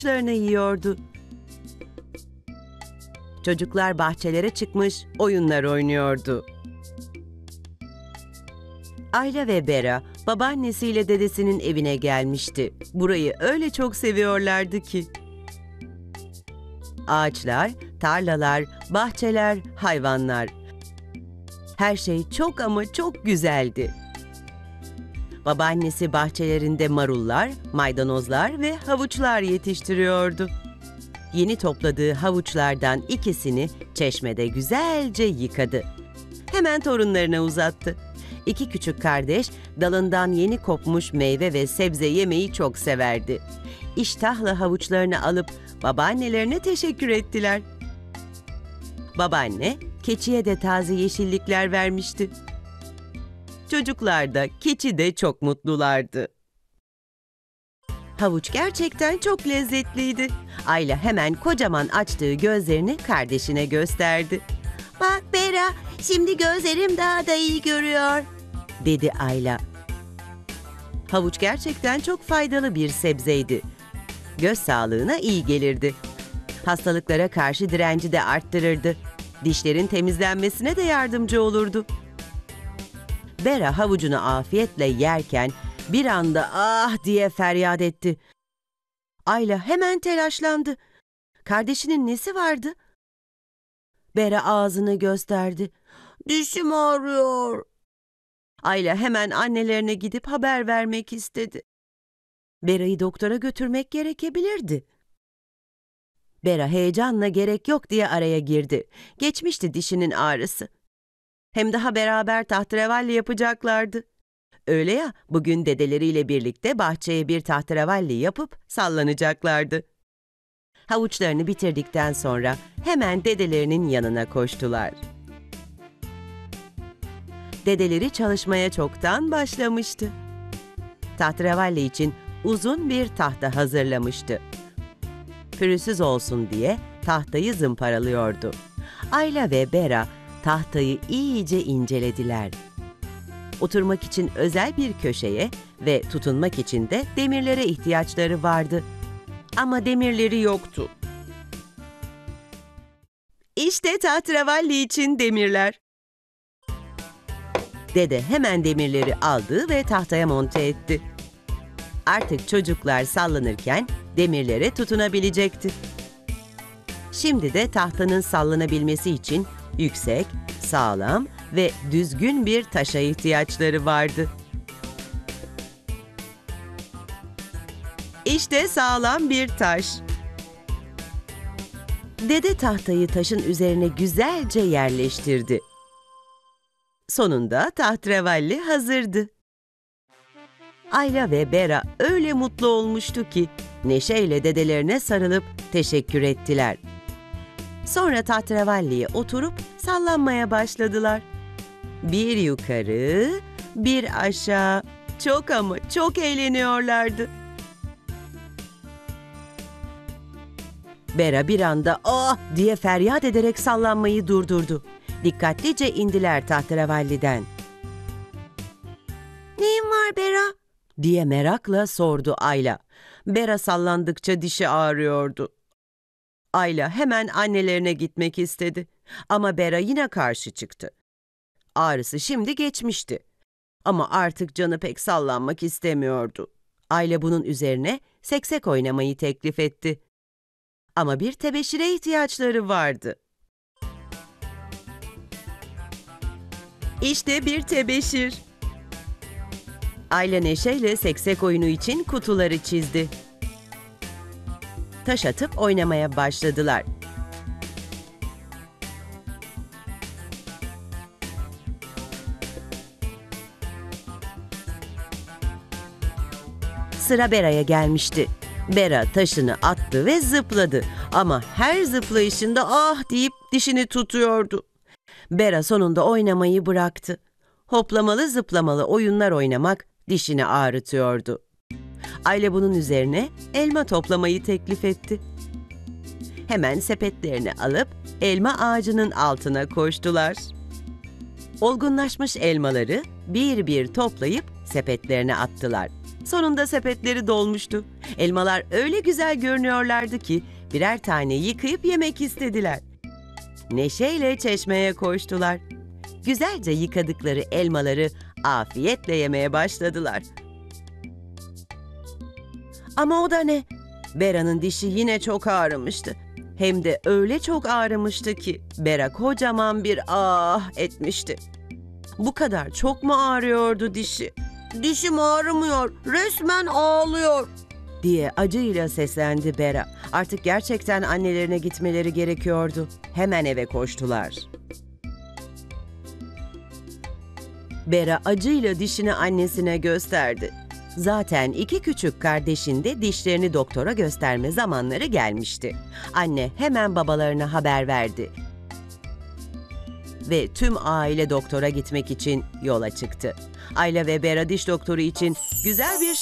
havuçlarını yiyordu. Çocuklar bahçelere çıkmış, oyunlar oynuyordu. Ayla ve Bera, babaannesiyle dedesinin evine gelmişti. Burayı öyle çok seviyorlardı ki. Ağaçlar, tarlalar, bahçeler, hayvanlar. Her şey çok ama çok güzeldi. Babaannesi bahçelerinde marullar, maydanozlar ve havuçlar yetiştiriyordu. Yeni topladığı havuçlardan ikisini çeşmede güzelce yıkadı. Hemen torunlarına uzattı. İki küçük kardeş dalından yeni kopmuş meyve ve sebze yemeyi çok severdi. İştahla havuçlarını alıp babaannelerine teşekkür ettiler. Babaanne, keçiye de taze yeşillikler vermişti. Çocuklar da, keçi de çok mutlulardı. Havuç gerçekten çok lezzetliydi. Ayla hemen kocaman açtığı gözlerini kardeşine gösterdi. "Bak Bera, şimdi gözlerim daha da iyi görüyor," dedi Ayla. Havuç gerçekten çok faydalı bir sebzeydi. Göz sağlığına iyi gelirdi. Hastalıklara karşı direnci de arttırırdı. Dişlerin temizlenmesine de yardımcı olurdu. Bera havucunu afiyetle yerken bir anda "ah!" diye feryat etti. Ayla hemen telaşlandı. Kardeşinin nesi vardı? Bera ağzını gösterdi. "Dişim ağrıyor." Ayla hemen annelerine gidip haber vermek istedi. Bera'yı doktora götürmek gerekebilirdi. Bera heyecanla gerek yok diye araya girdi. Geçmişti dişinin ağrısı. Hem daha beraber tahterevalli yapacaklardı. Öyle ya, bugün dedeleriyle birlikte bahçeye bir tahterevalli yapıp sallanacaklardı. Havuçlarını bitirdikten sonra hemen dedelerinin yanına koştular. Dedeleri çalışmaya çoktan başlamıştı. Tahterevalli için uzun bir tahta hazırlamıştı. Pürüzsüz olsun diye tahtayı zımparalıyordu. Ayla ve Bera tahtayı iyice incelediler. Oturmak için özel bir köşeye ve tutunmak için de demirlere ihtiyaçları vardı. Ama demirleri yoktu. İşte tahterevalli için demirler. Dede hemen demirleri aldı ve tahtaya monte etti. Artık çocuklar sallanırken demirlere tutunabilecekti. Şimdi de tahtanın sallanabilmesi için yüksek, sağlam ve düzgün bir taşa ihtiyaçları vardı. İşte sağlam bir taş. Dede tahtayı taşın üzerine güzelce yerleştirdi. Sonunda tahterevalli hazırdı. Ayla ve Bera öyle mutlu olmuştu ki neşeyle dedelerine sarılıp teşekkür ettiler. Sonra tahterevalliye oturup sallanmaya başladılar. Bir yukarı, bir aşağı. Çok ama çok eğleniyorlardı. Bera bir anda "ah!" diye feryat ederek sallanmayı durdurdu. Dikkatlice indiler tahterevalliden. "Neyin var Bera?" diye merakla sordu Ayla. Bera sallandıkça dişi ağrıyordu. Ayla hemen annelerine gitmek istedi. Ama Bera yine karşı çıktı. Ağrısı şimdi geçmişti. Ama artık canı pek sallanmak istemiyordu. Ayla bunun üzerine seksek oynamayı teklif etti. Ama bir tebeşire ihtiyaçları vardı. İşte bir tebeşir. Ayla neşeyle seksek oyunu için kutuları çizdi. Taş atıp oynamaya başladılar. Sıra Bera'ya gelmişti. Bera taşını attı ve zıpladı. Ama her zıplayışında "ah!" deyip dişini tutuyordu. Bera sonunda oynamayı bıraktı. Hoplamalı zıplamalı oyunlar oynamak dişini ağrıtıyordu. Ayla bunun üzerine elma toplamayı teklif etti. Hemen sepetlerini alıp elma ağacının altına koştular. Olgunlaşmış elmaları bir bir toplayıp sepetlerine attılar. Sonunda sepetleri dolmuştu. Elmalar öyle güzel görünüyorlardı ki birer tane yıkayıp yemek istediler. Neşeyle çeşmeye koştular. Güzelce yıkadıkları elmaları afiyetle yemeye başladılar. Ama o da ne? Bera'nın dişi yine çok ağrımıştı. Hem de öyle çok ağrımıştı ki Bera kocaman bir ah etmişti. Bu kadar çok mu ağrıyordu dişi? Dişim ağrımıyor, resmen ağlıyor. Diye acıyla seslendi Bera. Artık gerçekten annelerine gitmeleri gerekiyordu. Hemen eve koştular. Bera acıyla dişini annesine gösterdi. Zaten iki küçük kardeşin de dişlerini doktora gösterme zamanları gelmişti. Anne hemen babalarına haber verdi. Ve tüm aile doktora gitmek için yola çıktı. Ayla ve Bera diş doktoru için güzel bir